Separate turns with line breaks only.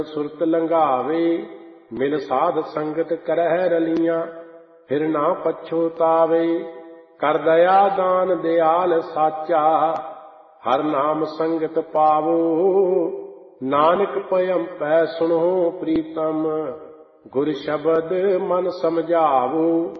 ਸੁਰਤ ਲੰਘਾਵੇ, ਮਿਲ ਸਾਧ ਸੰਗਤ ਕਰਹਿ ਰਲੀਆਂ, ਫਿਰ ਨਾ ਪਛੋਤਾਵੇ। ਕਰ ਦਇਆ ਦਾਨ ਦਿਆਲ ਸਾਚਾ, ਹਰ ਨਾਮ ਸੰਗਤ ਪਾਵੋ। ਨਾਨਕ ਭਇੰ ਪੈ ਸੁਣੋ ਪ੍ਰੀਤਮ, ਗੁਰ ਸ਼ਬਦ ਮਨ ਸਮਝਾਵੋ।